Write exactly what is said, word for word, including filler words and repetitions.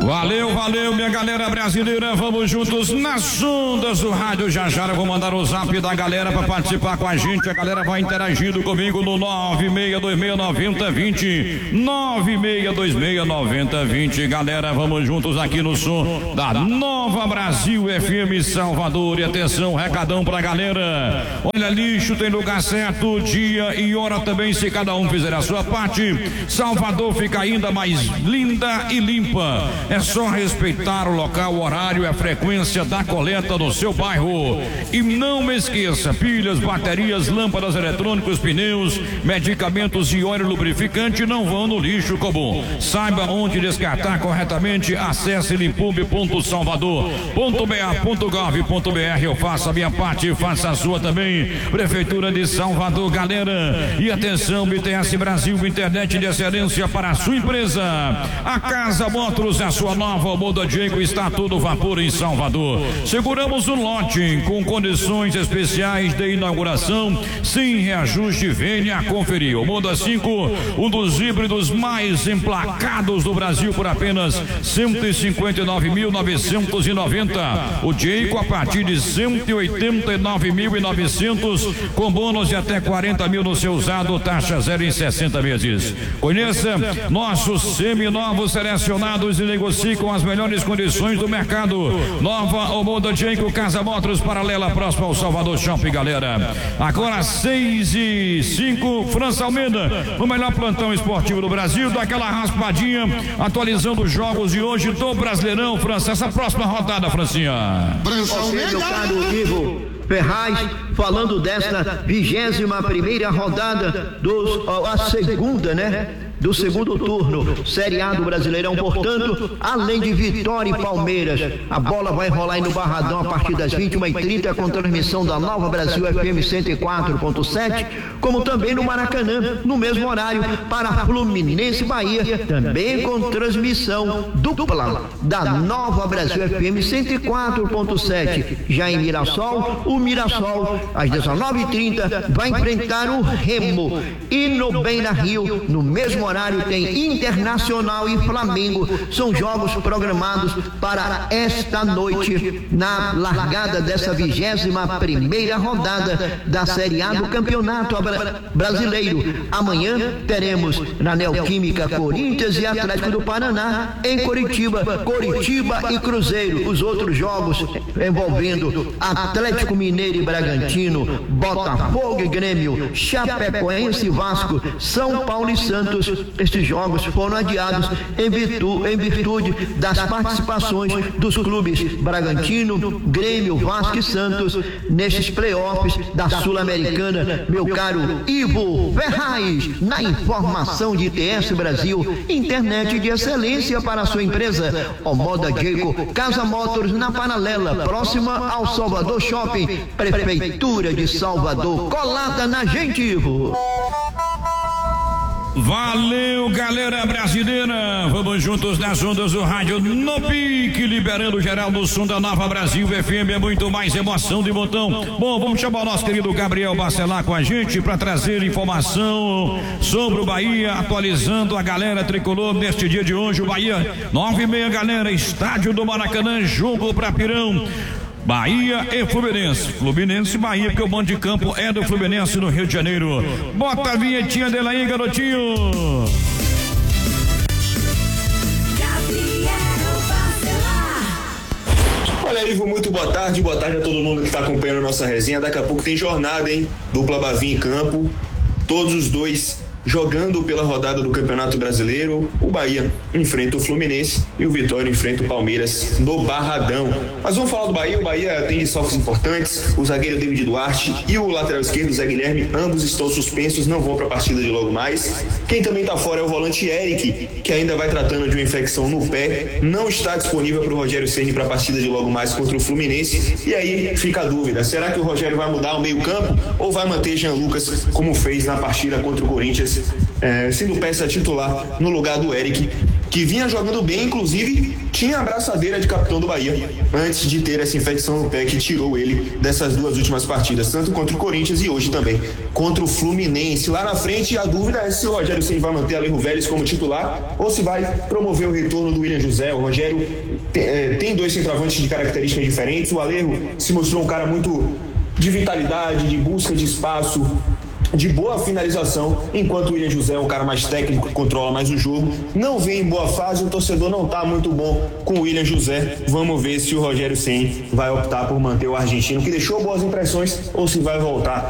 Valeu, valeu, minha galera brasileira, vamos juntos nas ondas do Rádio Jajara. Vou mandar o zap da galera para participar com a gente. A galera vai interagindo comigo no nove seis dois seis nove zero dois zero, nove seis dois seis nove zero dois zero. Galera, vamos juntos aqui no som da Nova Brasil F M Salvador. E atenção, recadão pra galera. Olha, lixo tem lugar certo, dia e hora também, se cada um fizer a sua parte. Salvador fica ainda mais linda e limpa. É só respeitar o local, o horário e a frequência da coleta do seu bairro. E não me esqueça, pilhas, baterias, lâmpadas eletrônicos, pneus, medicamentos e óleo lubrificante não vão no lixo comum. Saiba onde descartar corretamente. Acesse limpume ponto salvador ponto b a ponto gov ponto b r. Eu faço a minha parte, faça a sua também. Prefeitura de Salvador, galera. E atenção, B T S Brasil, internet de excelência para a sua empresa. A Casa Motors, a sua nova Moda Diego, está todo vapor em Salvador. Seguramos o lote com condições especiais de inauguração, sem reajuste. Venha conferir. O Moda cinco, um dos híbridos mais emplacados do Brasil, por apenas cento e cinquenta e nove mil novecentos e noventa. O Diego a partir de cento e oitenta e nove mil e novecentos, com bônus de até quarenta mil no seu usado, taxa zero em sessenta meses. Conheça nossos seminovos selecionados e negocie com as melhores condições do mercado. Nova ou Moda Diego, Casa Motors, paralela, próxima ao Salvador Shopping, galera. Agora seis e cinco, França Almeida, o melhor plantão esportivo do Brasil, daquela raspadinha, atualizando os jogos de hoje do Brasileirão, França. Essa próxima rodada, Francinha. França Almeida, meu caro Ivo Ferraz, falando desta vigésima primeira rodada dos, a segunda, né? Do segundo turno, Série A do Brasileirão. Portanto, além de Vitória e Palmeiras, a bola vai rolar aí no Barradão a partir das vinte e uma e trinta, com transmissão da Nova Brasil F M cento e quatro ponto sete, como também no Maracanã, no mesmo horário, para Fluminense e Bahia, também com transmissão dupla da Nova Brasil F M cento e quatro ponto sete. Já em Mirassol, o Mirassol, às dezenove e trinta, vai enfrentar o Remo. E no Beira Rio, no mesmo horário, tem Internacional e Flamengo. São jogos programados para esta noite, na largada dessa vigésima primeira rodada da Série A do Campeonato Brasileiro. Amanhã teremos na Neoquímica Corinthians e Atlético do Paraná, em Curitiba, Coritiba e Cruzeiro. Os outros jogos envolvendo Atlético Mineiro e Bragantino, Botafogo e Grêmio, Chapecoense e Vasco, São Paulo e Santos. Estes jogos foram adiados em virtude, em virtude das participações dos clubes Bragantino, Grêmio, Vasco e Santos nestes playoffs da Sul-Americana. Meu caro Ivo Ferraz, na informação de I T S Brasil, internet de excelência para a sua empresa. O Moda Diego, Casa Motors, na paralela, próxima ao Salvador Shopping, Prefeitura de Salvador, colada na gente, Ivo. Valeu, galera brasileira, vamos juntos nas ondas do rádio no pique, liberando geral no som da Nova Brasil F M. É muito mais emoção de botão. Bom, vamos chamar o nosso querido Gabriel Bacelar com a gente para trazer informação sobre o Bahia, atualizando a galera tricolor neste dia de hoje. O Bahia, nove e meia, galera, estádio do Maracanã, jogo para Pirão. Bahia e Fluminense, Fluminense e Bahia, porque o mando de campo é do Fluminense no Rio de Janeiro. Bota a vinhetinha dele aí, garotinho. Olha, Ivo, muito boa tarde, boa tarde a todo mundo que está acompanhando a nossa resenha. Daqui a pouco tem jornada, hein? Dupla Bavi em campo, todos os dois jogando pela rodada do Campeonato Brasileiro. O Bahia enfrenta o Fluminense e o Vitória enfrenta o Palmeiras no Barradão. Mas vamos falar do Bahia. O Bahia tem desfalques importantes, o zagueiro David Duarte e o lateral esquerdo Zé Guilherme, ambos estão suspensos, não vão para a partida de logo mais. Quem também está fora é o volante Eric, que ainda vai tratando de uma infecção no pé, não está disponível para o Rogério Ceni para a partida de logo mais contra o Fluminense. E aí fica a dúvida, será que o Rogério vai mudar o meio campo ou vai manter Jean Lucas como fez na partida contra o Corinthians, É, sendo peça titular no lugar do Eric, que vinha jogando bem, inclusive tinha a braçadeira de capitão do Bahia antes de ter essa infecção no pé que tirou ele dessas duas últimas partidas, tanto contra o Corinthians e hoje também contra o Fluminense. Lá na frente, a dúvida é se o Rogério Ceni vai manter Alejo Vélez como titular ou se vai promover o retorno do William José. O Rogério tem, é, tem dois centroavantes de características diferentes. O Alejo se mostrou um cara muito de vitalidade, de busca de espaço, de boa finalização, enquanto o William José é um cara mais técnico, que controla mais o jogo, não vem em boa fase, o torcedor não está muito bom com o William José. Vamos ver se o Rogério Ceni vai optar por manter o argentino, que deixou boas impressões, ou se vai voltar